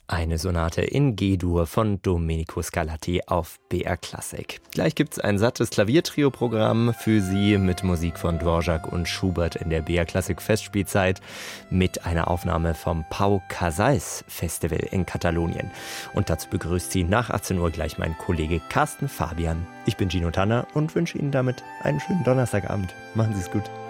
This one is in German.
Eine Sonate in G-Dur von Domenico Scarlatti auf BR Classic. Gleich gibt's ein sattes Klaviertrio-Programm für Sie mit Musik von Dvorak und Schubert in der BR Classic Festspielzeit mit einer Aufnahme vom Pau Casals Festival in Katalonien. Und dazu begrüßt Sie nach 18 Uhr gleich mein Kollege Carsten Fabian. Ich bin Gino Tanner und wünsche Ihnen damit einen schönen Donnerstagabend. Machen Sie es gut.